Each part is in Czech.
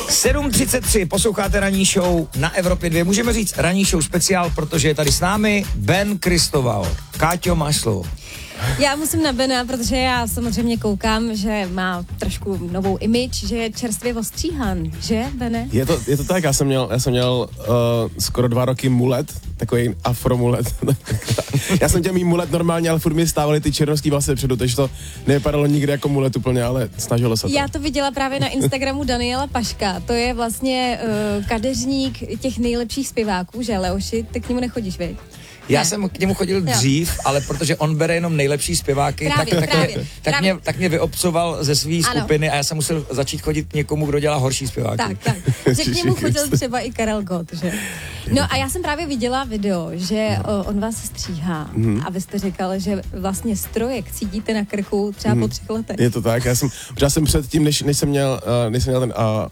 7:33, posloucháte ranní show na Evropě 2. Můžeme říct ranní show speciál, protože je tady s námi Ben Kristoval. Káťo, máš slovo. Já musím na Bena, protože já samozřejmě koukám, že má trošku novou image, že je čerstvě ostříhan, že, Bene? Je to tak, já jsem měl skoro 2 roky mulet, takový afromulet. Já jsem chtěl mít mulet normálně, ale furt mi stávaly ty černovský vlasy předu, takže to nevypadalo nikdy jako mulet úplně, ale snažilo se to. Já to viděla právě na Instagramu Daniela Paška, to je vlastně kadeřník těch nejlepších zpěváků, že Leoši, ty k němu nechodíš, viď? Já jsem k němu chodil dřív, ale protože on bere jenom nejlepší zpěváky, tak mě vyobcoval ze své skupiny a já jsem musel začít chodit k někomu, kdo dělá horší zpěváky. Tak. Že k němu chodil třeba i Karel Gott, že? No a já jsem právě viděla video, že on vás stříhá a vy jste říkal, že vlastně strojek cítíte na krku třeba po 3 letech. Je to tak, já jsem předtím, než jsem měl ten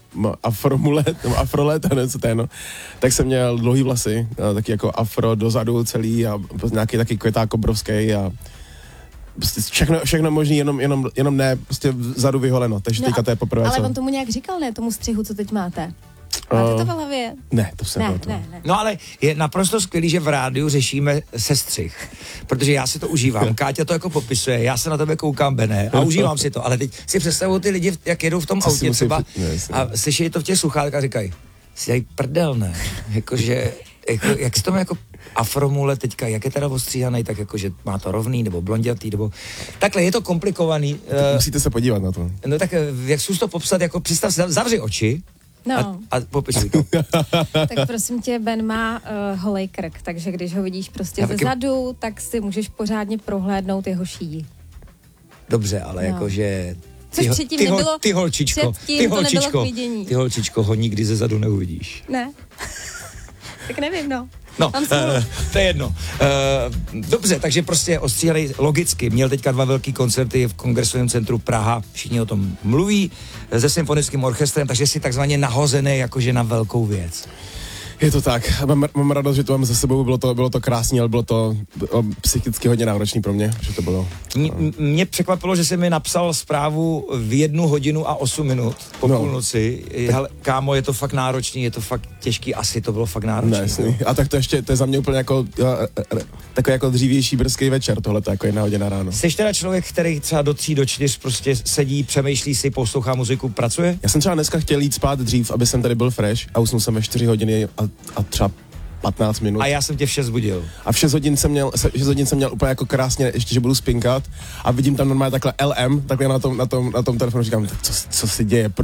afrolet, tak jsem měl dlouhý vlasy, taky jako afro dozadu celý a nějaký taky květák obrovský a prostě všechno možný, jenom ne prostě vzadu vyholeno, takže teďka to je poprvé. Ale on tomu nějak říkal, ne, tomu střihu, co teď máte? Máte to v hlavě? Ne, to jsem ne. No ale je naprosto skvělý, že v rádiu řešíme sestřih, protože já si to užívám. Káťa to jako popisuje, já se na tebe koukám, Bene, a užívám si to, ale teď si představuju ty lidi, jak jedou v tom autě třeba a slyší to v těch sluchátkách a říkají, si dají prdel, ne? Jakože, jak si tomu jako afromule teďka, jak je teda ostříhanej, tak jakože má to rovný, nebo blondětý, nebo takhle, je to komplikovaný. Musíte se podívat na to. No tak jak zkus to popsat, jako představ si, zavři oči. No. A popisuj to. Tak prosím tě, Ben má holej krk, takže když ho vidíš prostě zezadu, tak si můžeš pořádně prohlédnout jeho šíji. Dobře, ale jakože ty holčičko, ho nikdy zezadu neuvidíš. Ne. Tak nevím, no. No, to je jedno. Dobře, takže prostě ostříhaný logicky. Měl teďka 2 velký koncerty v Kongresovém centru Praha, všichni o tom mluví, se symfonickým orchestrem, takže si takzvaně nahozený jakože na velkou věc. Je to tak, mám radost, že to mám za sebou, bylo to krásný, ale bylo to psychicky hodně náročný pro mě, že to bylo. Mě překvapilo, že jsi mi napsal zprávu v 1 hodinu a 8 minut po půlnoci. Hele, kámo, je to fakt náročný, je to fakt těžký, asi to bylo fakt náročný. Ne, a tak to ještě, to je za mě úplně jako takový jako dřívější brzký večer, tohle to jako 1 hodina ráno. Jsi teda člověk, který třeba do 3, do 4 prostě sedí, přemýšlí si, poslouchá muziku, pracuje? Já jsem třeba dneska chtěl jít spát dřív, aby jsem tady byl fresh a usnul jsem ve 4 hodiny a třeba 15 minut. A já jsem tě v 6 budil. A v 6 hodin jsem měl úplně jako krásně, ještě, že budu spinkat a vidím tam normálně takhle LM, takhle na tom telefonu říkám, co se děje,